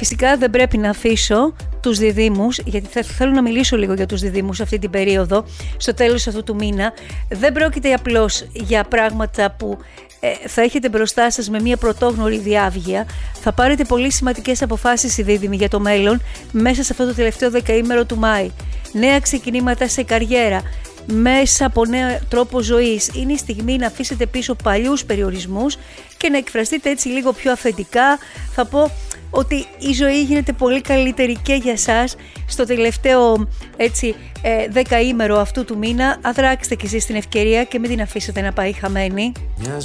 Φυσικά δεν πρέπει να αφήσω τους διδύμους, γιατί θέλω να μιλήσω λίγο για τους διδύμους αυτή την περίοδο, στο τέλος αυτού του μήνα. Δεν πρόκειται απλώς για πράγματα που θα έχετε μπροστά σας με μια πρωτόγνωρη διάβγεια. Θα πάρετε πολύ σημαντικές αποφάσεις οι δίδυμοι για το μέλλον μέσα σε αυτό το τελευταίο δεκαήμερο του Μάη. Νέα ξεκινήματα σε καριέρα, μέσα από νέο τρόπο ζωής. Είναι η στιγμή να αφήσετε πίσω παλιούς περιορισμούς και να εκφραστείτε έτσι λίγο πιο αυθεντικά. Θα πω ότι η ζωή γίνεται πολύ καλύτερη και για σας στο τελευταίο έτσι, δεκαήμερο αυτού του μήνα. Αδράξτε κι εσείς την ευκαιρία και μην την αφήσετε να πάει χαμένη.